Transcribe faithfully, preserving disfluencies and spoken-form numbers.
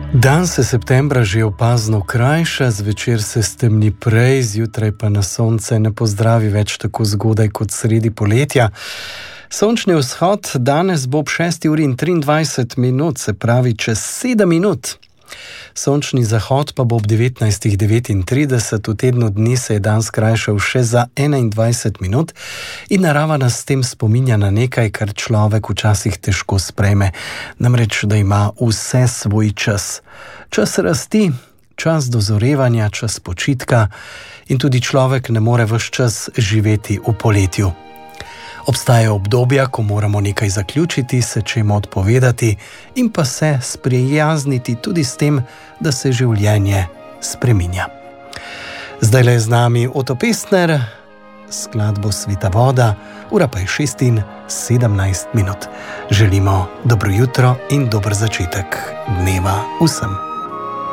Dan se septembra že opazno krajša, zvečer se stemni prej, zjutraj pa na sonce ne pozdravi več tako zgodaj kot sredi poletja. Sončni vzhod danes bo ob šesti uri in triindvajset minut, se pravi čez sedem minut. Sončni zahod pa bo ob devetnajstih devetintrideset, v tednu dni se je dan skrajšal še za enaindvajset minut in narava nas s tem spominja na nekaj, kar človek včasih težko sprejme, namreč, da ima vse svoj čas. Čas rasti, čas dozorevanja, čas počitka in tudi človek ne more ves čas živeti v poletju. Obstajajo obdobja, ko moramo nekaj zaključiti, se čemu odpovedati in pa se sprijazniti tudi s tem, da se življenje spreminja. Zdajle je z nami Oto Pestner, skladbo Sveta voda, ura pa je šest in sedemnajst minut. Želimo dobro jutro in dober začetek dneva vsem.